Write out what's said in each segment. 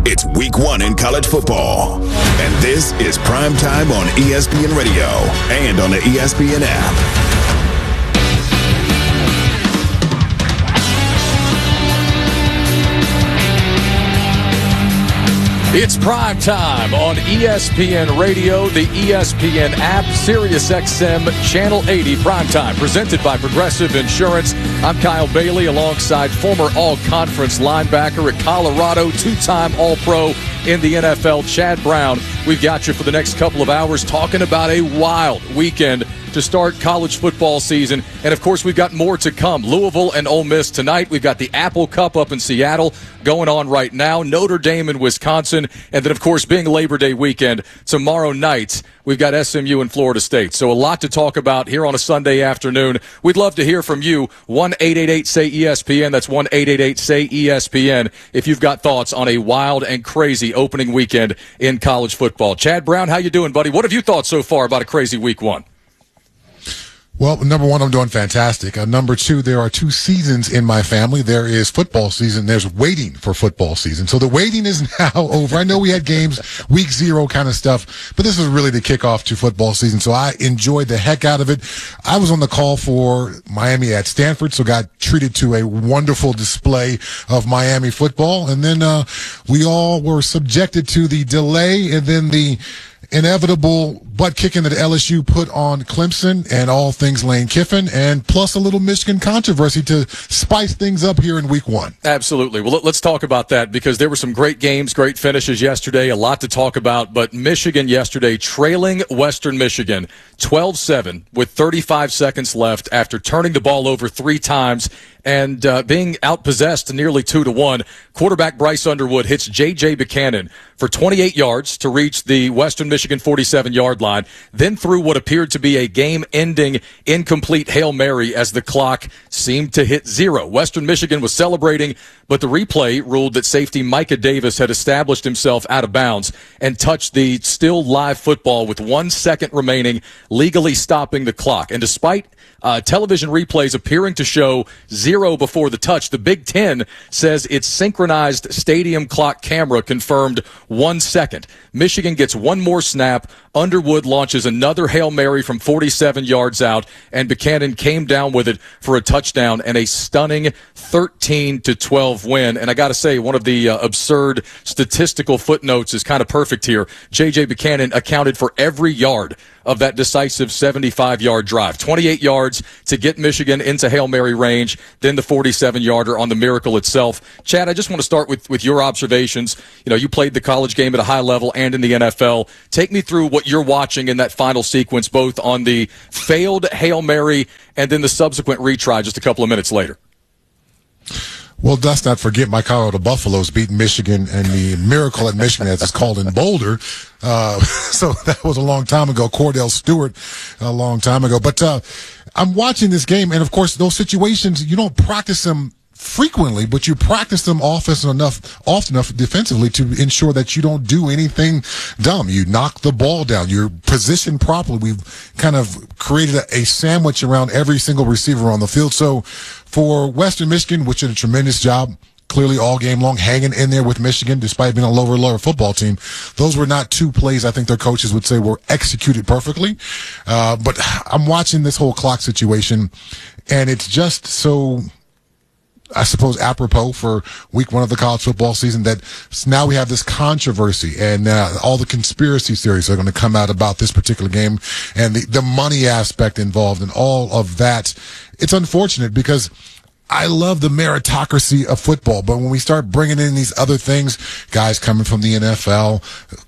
It's week 1 in college football. And this is Prime Time on ESPN Radio and on the ESPN app. It's Prime Time on ESPN Radio, the ESPN app, SiriusXM Channel 80 Prime Time, presented by Progressive Insurance. I'm Kyle Bailey alongside former All-Conference linebacker at Colorado, two-time All-Pro in the NFL, Chad Brown. We've got you for the next couple of hours talking about a wild weekend to start college football season. And, of course, we've got more to come. Louisville and Ole Miss tonight. We've got the Apple Cup up in Seattle going on right now. Notre Dame in Wisconsin. And then, of course, being Labor Day weekend, tomorrow night, we've got SMU and Florida State. So a lot to talk about here on a Sunday afternoon. We'd love to hear from you. 1-888-SAY-ESPN. That's 1-888-SAY-ESPN if you've got thoughts on a wild and crazy opening weekend in college football. Chad Brown, how you doing, buddy? What have you thought so far about a crazy week one? Well, number one, I'm doing fantastic. Number two, there are two seasons in my family. There is football season. There's waiting for football season. So the waiting is now over. I know we had games, week 0 kind of stuff, but this is really the kickoff to football season. So I enjoyed the heck out of it. I was on the call for Miami at Stanford, so got treated to a wonderful display of Miami football. And then we all were subjected to the delay and then the inevitable butt kicking that LSU put on Clemson and all things Lane Kiffin, and plus a little Michigan controversy to spice things up here in week 1. Absolutely. Well, let's talk about that because there were some great games, great finishes yesterday, a lot to talk about. But Michigan yesterday trailing Western Michigan 12-7 with 35 seconds left after turning the ball over 3 times and being outpossessed nearly 2-1. Quarterback Bryce Underwood hits J.J. Buchanan for 28 yards to reach the Western Michigan 47-yard line, then threw what appeared to be a game-ending incomplete Hail Mary as the clock seemed to hit 0. Western Michigan was celebrating, but the replay ruled that safety Micah Davis had established himself out of bounds and touched the still live football with 1 second remaining, legally stopping the clock. And despite television replays appearing to show 0 before the touch, the Big Ten says its synchronized stadium clock camera confirmed 1 second. Michigan gets one more snap. Underwood launches another Hail Mary from 47 yards out, and Buchanan came down with it for a touchdown and a stunning 13-12 win. And I got to say, one of the absurd statistical footnotes is kind of perfect here. J.J. Buchanan accounted for every yard of that decisive 75-yard drive. 28 yards to get Michigan into Hail Mary range, then the 47-yarder on the miracle itself. Chad, I just want to start with your observations. You know, you played the college game at a high level and in the NFL. Take me through what you're watching in that final sequence, both on the failed Hail Mary and then the subsequent retry just a couple of minutes later. Well, let's not forget my Colorado Buffaloes beat Michigan and the miracle at Michigan, as it's called in Boulder. So that was a long time ago. Cordell Stewart a long time ago. But I'm watching this game, and, of course, those situations, you don't practice them frequently, but you practice them often enough defensively to ensure that you don't do anything dumb. You knock the ball down. You're positioned properly. We've kind of created a sandwich around every single receiver on the field. So for Western Michigan, which did a tremendous job, clearly all game long, hanging in there with Michigan despite being a lower football team, those were not 2 plays I think their coaches would say were executed perfectly. But I'm watching this whole clock situation, and it's just so, I suppose, apropos for week 1 of the college football season that now we have this controversy and all the conspiracy theories are going to come out about this particular game and the money aspect involved and all of that. It's unfortunate because I love the meritocracy of football, but when we start bringing in these other things, guys coming from the NFL,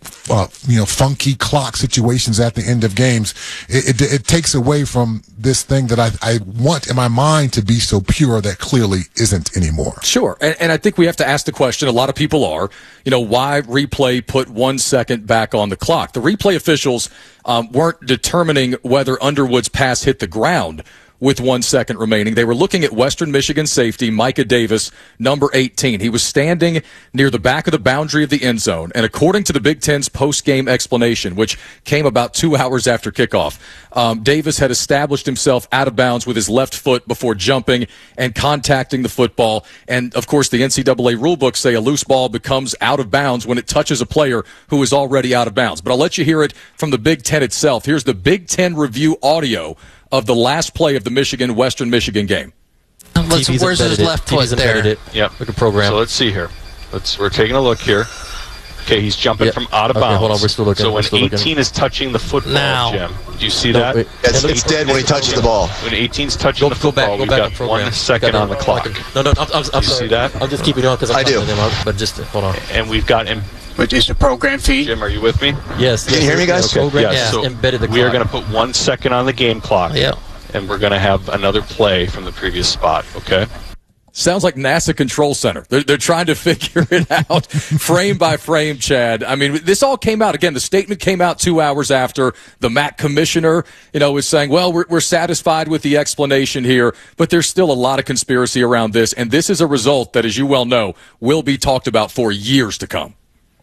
funky clock situations at the end of games, it takes away from this thing that I want in my mind to be so pure that clearly isn't anymore. Sure, and I think we have to ask the question, a lot of people are, why replay put 1 second back on the clock? The replay officials weren't determining whether Underwood's pass hit the ground. with 1 second remaining. They were looking at Western Michigan safety Micah Davis, number 18. He was standing near the back of the boundary of the end zone, and according to the Big Ten's post-game explanation, which came about 2 hours after kickoff, Davis had established himself out of bounds with his left foot before jumping and contacting the football. And, of course, the NCAA rulebooks say a loose ball becomes out of bounds when it touches a player who is already out of bounds. But I'll let you hear it from the Big Ten itself. Here's the Big Ten review audio of the last play of the Michigan-Western Michigan game. Where's his left foot there? Yep. Like a program. So let's see here. We're taking a look here. Okay, he's jumping from out of bounds. Hold on, we're still looking. So when 18 is touching the football, Jim, do you see that? It's dead when he touches the ball. When 18's touching the football, we've got 1 second on the clock. No, I'm you see that? I'm just keeping on because I do. But just hold on. And we've got him. Which is the program feed. Jim, are you with me? Yes. Can you hear me, guys? Okay. Yeah, so embedded the clock. we are going to put 1 second on the game clock. Yeah. And we're going to have another play from the previous spot, okay? Sounds like NASA Control Center. They're trying to figure it out frame by frame, Chad. I mean, this all came out. Again, the statement came out 2 hours after. The MAC commissioner, was saying, well, we're satisfied with the explanation here, but there's still a lot of conspiracy around this. And this is a result that, as you well know, will be talked about for years to come.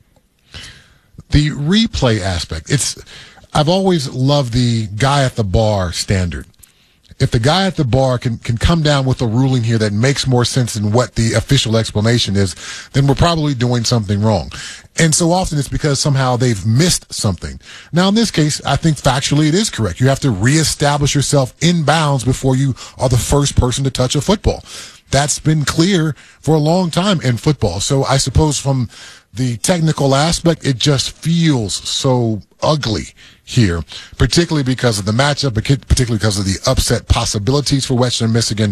The replay aspect, I've always loved the guy at the bar standard. If the guy at the bar can come down with a ruling here that makes more sense than what the official explanation is, then we're probably doing something wrong. And so often it's because somehow they've missed something. Now, in this case, I think factually it is correct. You have to reestablish yourself in bounds before you are the first person to touch a football. That's been clear for a long time in football. So I suppose from the technical aspect, it just feels so ugly here, particularly because of the matchup, particularly because of the upset possibilities for Western Michigan.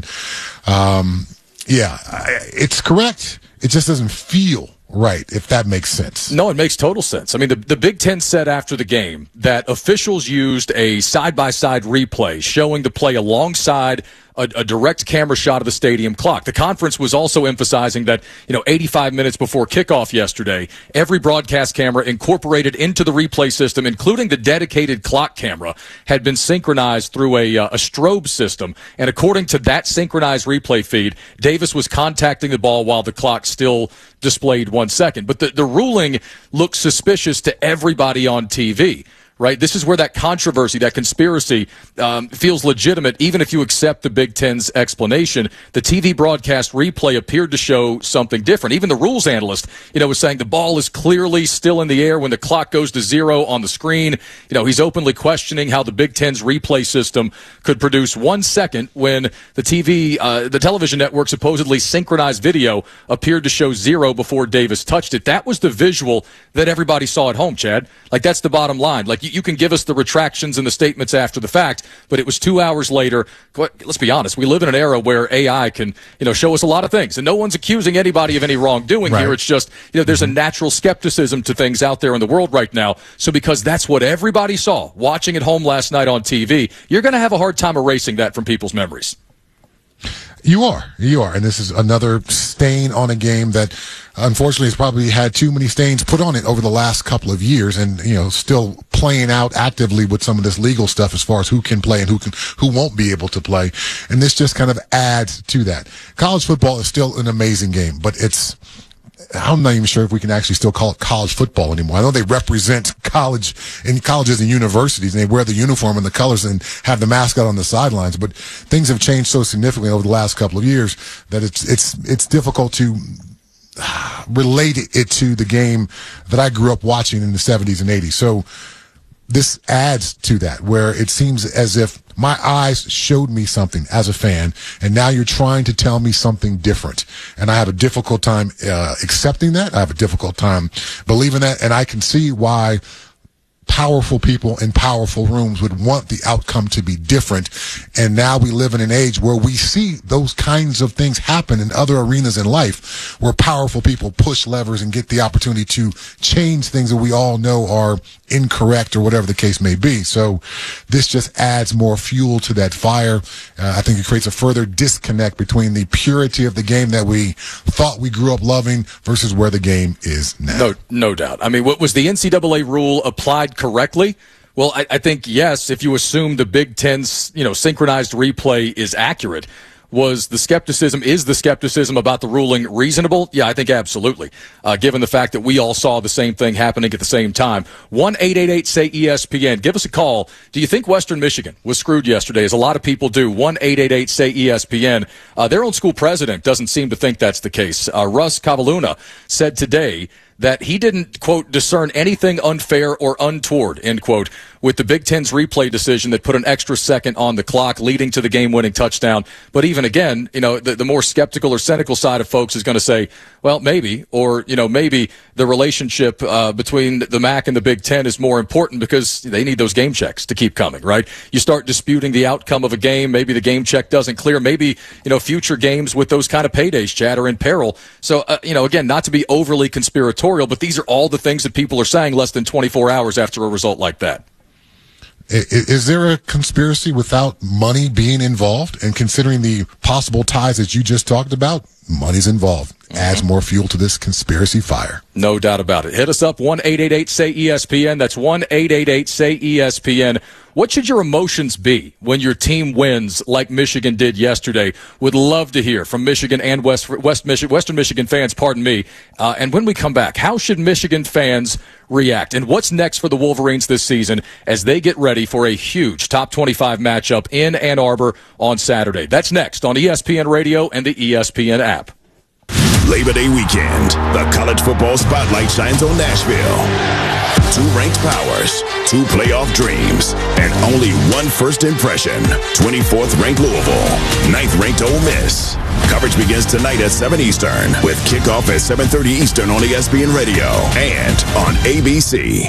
It's correct. It just doesn't feel right, if that makes sense. No, it makes total sense. I mean, the Big Ten said after the game that officials used a side-by-side replay showing the play alongside a direct camera shot of the stadium clock. The conference was also emphasizing that, 85 minutes before kickoff yesterday, every broadcast camera incorporated into the replay system, including the dedicated clock camera, had been synchronized through a strobe system. And according to that synchronized replay feed, Davis was contacting the ball while the clock still displayed 1 second. But the ruling looks suspicious to everybody on TV. Right? This is where that controversy, that conspiracy, feels legitimate, even if you accept the Big Ten's explanation. The TV broadcast replay appeared to show something different. Even the rules analyst, was saying the ball is clearly still in the air when the clock goes to 0 on the screen. He's openly questioning how the Big Ten's replay system could produce 1 second when the television network supposedly synchronized video appeared to show 0 before Davis touched it. That was the visual that everybody saw at home, Chad. Like, that's the bottom line. Like, you can give us the retractions and the statements after the fact, but it was 2 hours later. Let's be honest. We live in an era where AI can, show us a lot of things, and no one's accusing anybody of any wrongdoing here. It's just, there's a natural skepticism to things out there in the world right now. So because that's what everybody saw watching at home last night on TV, you're going to have a hard time erasing that from people's memories. You are. And this is another stain on a game that, unfortunately, has probably had too many stains put on it over the last couple of years, and still playing out actively with some of this legal stuff as far as who can play and who won't be able to play. And this just kind of adds to that. College football is still an amazing game, but I'm not even sure if we can actually still call it college football anymore. I know they represent colleges and universities, and they wear the uniform and the colors and have the mascot on the sidelines. But things have changed so significantly over the last couple of years that it's difficult to relate it to the game that I grew up watching in the 70s and 80s. So this adds to that, where it seems as if my eyes showed me something as a fan, and now you're trying to tell me something different. And I have a difficult time accepting that. I have a difficult time believing that, and I can see why powerful people in powerful rooms would want the outcome to be different. And now we live in an age where we see those kinds of things happen in other arenas in life, where powerful people push levers and get the opportunity to change things that we all know are incorrect or whatever the case may be. So this just adds more fuel to that fire. I think it creates a further disconnect between the purity of the game that we thought we grew up loving versus where the game is now. No doubt. I mean, what was the NCAA rule applied correctly Well, I think, yes, if you assume the Big Ten's, synchronized replay is accurate. Is the skepticism about the ruling reasonable? Yeah, I think absolutely. Given the fact that we all saw the same thing happening at the same time. 1-888-SAY-ESPN. Give us a call. Do you think Western Michigan was screwed yesterday, as a lot of people do? 1-888-SAY-ESPN. Their own school president doesn't seem to think that's the case. Russ Cavalluna said today that he didn't, quote, discern anything unfair or untoward, end quote, with the Big Ten's replay decision that put an extra second on the clock, leading to the game-winning touchdown. But even again, the more skeptical or cynical side of folks is going to say, well, maybe, or, maybe the relationship between the MAC and the Big Ten is more important because they need those game checks to keep coming, right? You start disputing the outcome of a game, maybe the game check doesn't clear, maybe, future games with those kind of paydays, Chad, are in peril. So, again, not to be overly conspiratorial, but these are all the things that people are saying less than 24 hours after a result like that. Is there a conspiracy without money being involved? And considering the possible ties that you just talked about, money's involved. Adds more fuel to this conspiracy fire. No doubt about it. Hit us up, 1-888-SAY-ESPN. That's 1-888-SAY-ESPN. What should your emotions be when your team wins like Michigan did yesterday? Would love to hear from Michigan and Western Michigan fans, and when we come back, how should Michigan fans react? And what's next for the Wolverines this season as they get ready for a huge top 25 matchup in Ann Arbor on Saturday? That's next on ESPN Radio and the ESPN app. Labor Day weekend, the college football spotlight shines on Nashville. 2 ranked powers, 2 playoff dreams, and only 1 first impression. 24th ranked Louisville, 9th ranked Ole Miss. Coverage begins tonight at 7 Eastern with kickoff at 7:30 Eastern on ESPN Radio and on ABC.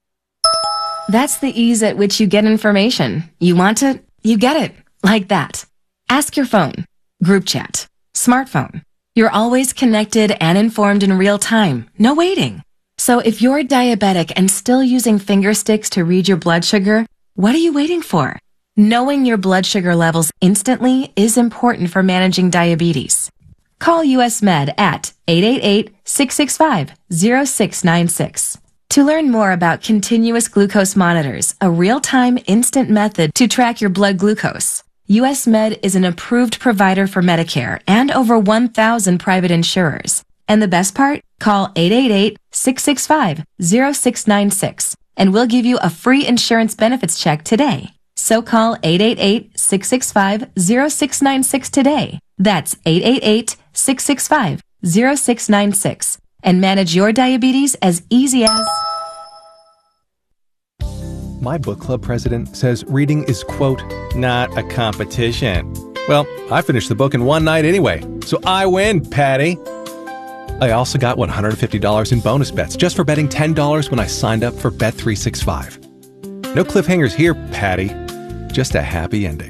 That's the ease at which you get information. You want it, you get it. Like that. Ask your phone. Group chat. Smartphone. You're always connected and informed in real time. No waiting. So if you're diabetic and still using finger sticks to read your blood sugar, what are you waiting for? Knowing your blood sugar levels instantly is important for managing diabetes. Call US Med at 888-665-0696. To learn more about continuous glucose monitors, a real-time instant method to track your blood glucose. US Med is an approved provider for Medicare and over 1,000 private insurers. And the best part? Call 888-665-0696 and we'll give you a free insurance benefits check today. So call 888-665-0696 today. That's 888-665-0696 and manage your diabetes as easy as... My book club president says reading is, quote, not a competition. Well, I finished the book in one night anyway, so I win, Patty. I also got $150 in bonus bets just for betting $10 when I signed up for Bet365. No cliffhangers here, Patty. Just a happy ending.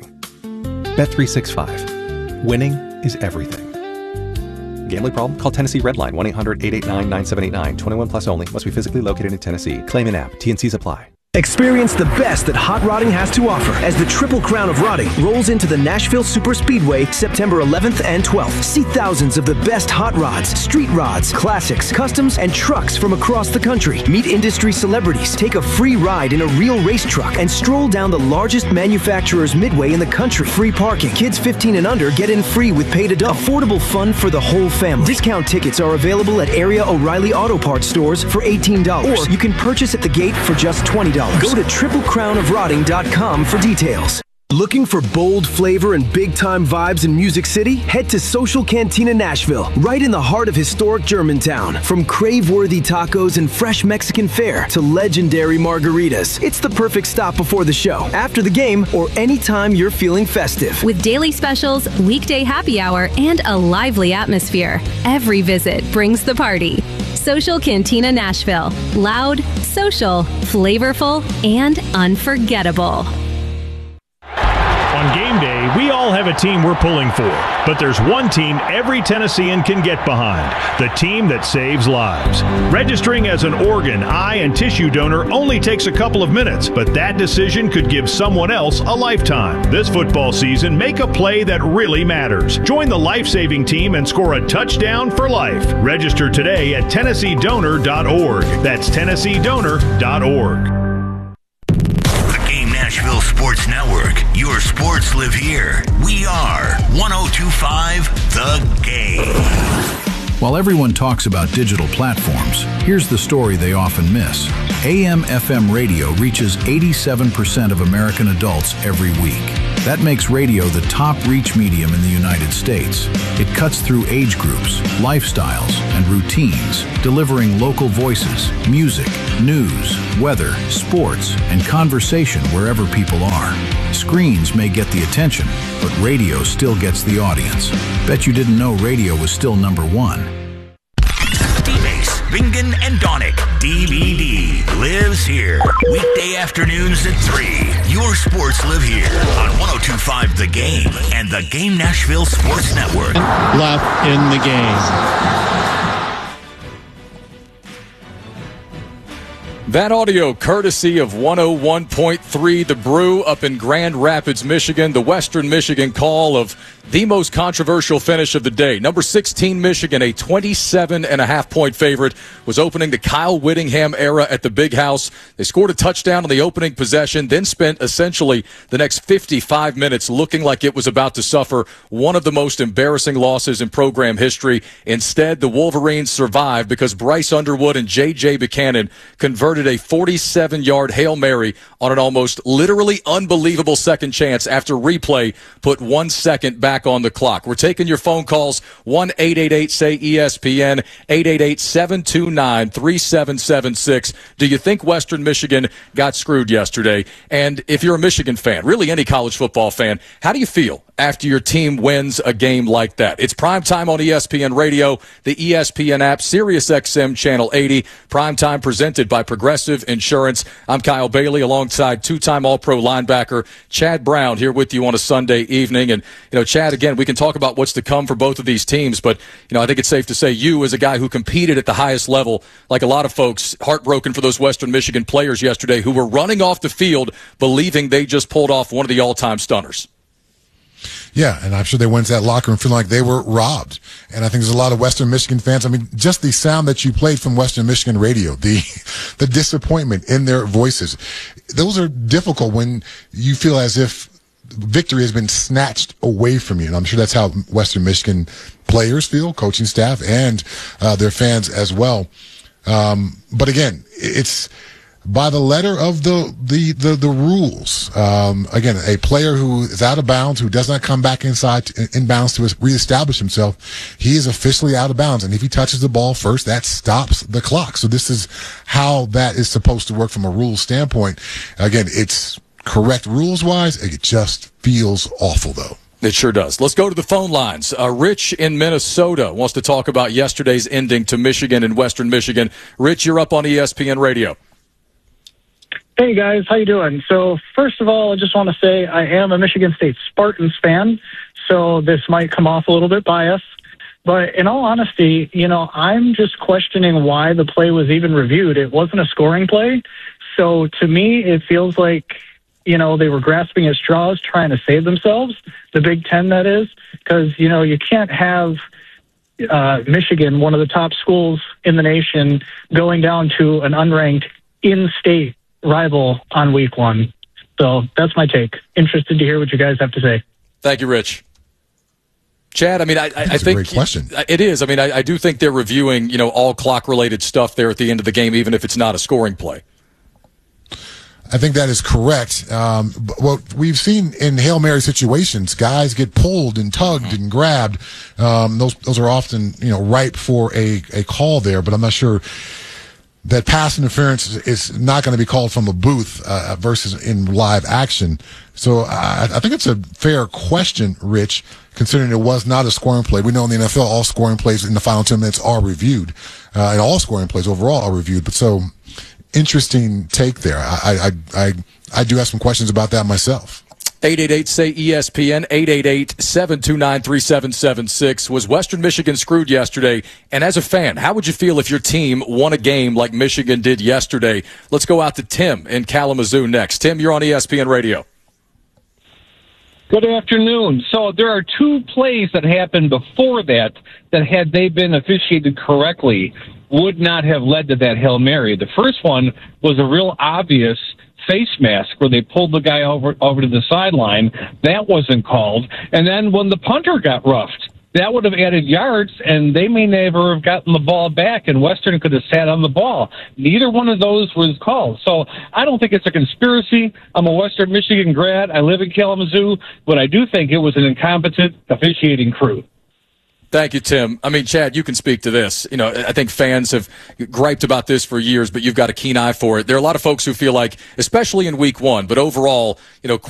Bet365. Winning is everything. Gambling problem? Call Tennessee Redline 1-800-889-9789. 21 plus only. Must be physically located in Tennessee. Claim in app. T&Cs apply. Experience the best that hot rodding has to offer as the Triple Crown of Rodding rolls into the Nashville Superspeedway September 11th and 12th. See thousands of the best hot rods, street rods, classics, customs, and trucks from across the country. Meet industry celebrities, take a free ride in a real race truck, and stroll down the largest manufacturer's midway in the country. Free parking. Kids 15 and under get in free with paid adult. Affordable fun for the whole family. Discount tickets are available at area O'Reilly Auto Parts stores for $18. Or you can purchase at the gate for just $20. Go to TripleCrownOfRodding.com for details. Looking for bold flavor and big-time vibes in Music City? Head to Social Cantina Nashville, right in the heart of historic Germantown. From crave-worthy tacos and fresh Mexican fare to legendary margaritas, it's the perfect stop before the show, after the game, or anytime you're feeling festive. With daily specials, weekday happy hour, and a lively atmosphere, every visit brings the party. Social Cantina Nashville. Loud, social, flavorful, and unforgettable. On game day, we all have a team we're pulling for, but there's one team every Tennessean can get behind, the team that saves lives. Registering as an organ, eye, and tissue donor only takes a couple of minutes, but that decision could give someone else a lifetime. This football season, make a play that really matters. Join the life-saving team and score a touchdown for life. Register today at TennesseeDonor.org. That's TennesseeDonor.org. Nashville Sports Network. Your sports live here. We are 102.5 The Game. While everyone talks about digital platforms, here's the story they often miss. AM/FM radio reaches 87% of American adults every week. That makes radio the top reach medium in the United States. It cuts through age groups, lifestyles, and routines, delivering local voices, music, news, weather, sports, and conversation wherever people are. Screens may get the attention, but radio still gets the audience. Bet you didn't know radio was still number one. D-Base, Bingen, and Donick. DVD lives here. Weekday afternoons at 3. Your sports live here on 102.5 The Game and The Game Nashville Sports Network. Left in the game. That audio courtesy of 101.3 The Brew up in Grand Rapids, Michigan. The Western Michigan call of the most controversial finish of the day. Number 16, Michigan, a 27.5-point favorite, was opening the Kyle Whittingham era at the Big House. They scored a touchdown on the opening possession, then spent essentially the next 55 minutes looking like it was about to suffer one of the most embarrassing losses in program history. Instead, the Wolverines survived because Bryce Underwood and J.J. Buchanan converted a 47-yard Hail Mary on an almost literally unbelievable second chance after replay put 1 second back on the clock. We're taking your phone calls, 1-888-SAY-ESPN, 888-729-3776. Do you think Western Michigan got screwed yesterday? And if you're a Michigan fan, really any college football fan, how do you feel after your team wins a game like that? It's primetime on ESPN Radio, the ESPN app, SiriusXM Channel 80. Primetime presented by Progressive Insurance. I'm Kyle Bailey alongside two-time All-Pro linebacker Chad Brown here with you on a Sunday evening. And, Chad, again, we can talk about what's to come for both of these teams, but, I think it's safe to say you, as a guy who competed at the highest level, like a lot of folks, heartbroken for those Western Michigan players yesterday who were running off the field believing they just pulled off one of the all-time stunners. Yeah, and I'm sure they went to that locker room feeling like they were robbed. And I think there's a lot of Western Michigan fans. I mean, just the sound that you played from Western Michigan radio, the disappointment in their voices, those are difficult when you feel as if victory has been snatched away from you. And I'm sure that's how Western Michigan players feel, coaching staff, and their fans as well. But again, it's by the letter of the rules. Again, a player who is out of bounds, who does not come back in bounds to reestablish himself, he is officially out of bounds. And if he touches the ball first, that stops the clock. So this is how that is supposed to work from a rules standpoint. Again, it's correct rules-wise. It just feels awful, though. It sure does. Let's go to the phone lines. Rich in Minnesota wants to talk about yesterday's ending to Michigan and Western Michigan. Rich, you're up on ESPN Radio. Hey, guys. How you doing? So, first of all, I just want to say I am a Michigan State Spartans fan, so this might come off a little bit biased. But in all honesty, I'm just questioning why the play was even reviewed. It wasn't a scoring play. So, to me, it feels like, they were grasping at straws trying to save themselves, the Big Ten, that is, because, you can't have Michigan, one of the top schools in the nation, going down to an unranked in-state rival on week one. So that's my take. Interested to hear what you guys have to say. Thank you, Rich. Chad, I mean, I think a great question. It is. I mean, I do think they're reviewing, all clock-related stuff there at the end of the game, even if it's not a scoring play. I think that is correct. But what we've seen in Hail Mary situations, guys get pulled and tugged and grabbed. Those are often, ripe for a call there, but I'm not sure that pass interference is not going to be called from a booth versus in live action. So I think it's a fair question, Rich, considering it was not a scoring play. We know in the NFL all scoring plays in the final 10 minutes are reviewed, and all scoring plays overall are reviewed. But so interesting take there. I do have some questions about that myself. 888-SAY-ESPN, 888-729-3776. Was Western Michigan screwed yesterday? And as a fan, how would you feel if your team won a game like Michigan did yesterday? Let's go out to Tim in Kalamazoo next. Tim, you're on ESPN Radio. Good afternoon. So there are two plays that happened before that had they been officiated correctly, would not have led to that Hail Mary. The first one was a real obvious face mask where they pulled the guy over to the sideline. That wasn't called. And then when the punter got roughed, that would have added yards, and they may never have gotten the ball back, and Western could have sat on the ball. Neither one of those was called. So I don't think it's a conspiracy. I'm a Western Michigan grad. I live in Kalamazoo, but I do think it was an incompetent officiating crew. Thank you, Tim. I mean, Chad, you can speak to this. You know, I think fans have griped about this for years, but you've got a keen eye for it. There are a lot of folks who feel like, especially in week one, but overall, you know,